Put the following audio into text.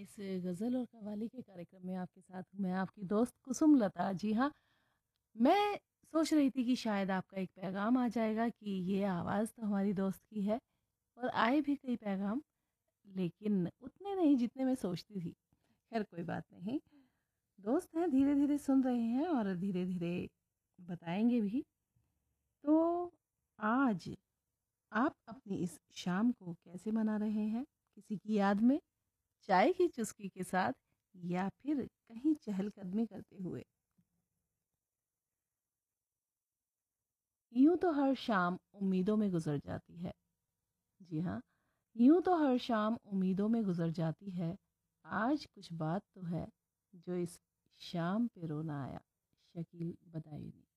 इस गज़ल और कव्वाली के कार्यक्रम में आपके साथ हूँ मैं आपकी दोस्त कुसुम लता। जी हाँ, मैं सोच रही थी कि शायद आपका एक पैगाम आ जाएगा कि ये आवाज़ तो हमारी दोस्त की है और आए भी कई पैगाम, लेकिन उतने नहीं जितने मैं सोचती थी। खैर कोई बात नहीं, दोस्त हैं, धीरे-धीरे सुन रहे हैं और धीरे-धीरे बताएँगे भी। तो आज आप अपनी इस शाम को कैसे मना रहे हैं? किसी की याद में, चाय की चुस्की के साथ या फिर कहीं चहलकदमी करते हुए? यूं तो हर शाम उम्मीदों में गुजर जाती है। जी हाँ, यूं तो हर शाम उम्मीदों में गुजर जाती है। आज कुछ बात तो है जो इस शाम पे रोना आया। शकील बदायूनी।